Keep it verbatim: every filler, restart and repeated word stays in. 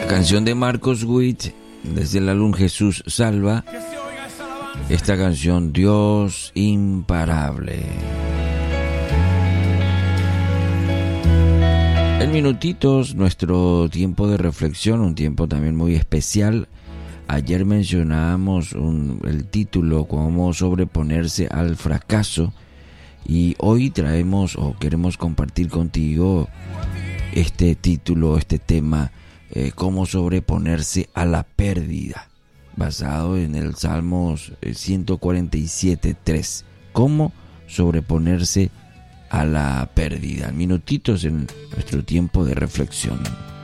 Canción de Marcos Witt, desde el álbum Jesús Salva. Esta canción, Dios Imparable. En minutitos, nuestro tiempo de reflexión, un tiempo también muy especial. Ayer mencionábamos un, el título, cómo sobreponerse al fracaso. Y hoy traemos o queremos compartir contigo este título, este tema, eh, cómo sobreponerse a la pérdida, basado en el Salmos ciento cuarenta y siete, tres. Cómo sobreponerse a la pérdida. Minutitos en nuestro tiempo de reflexión.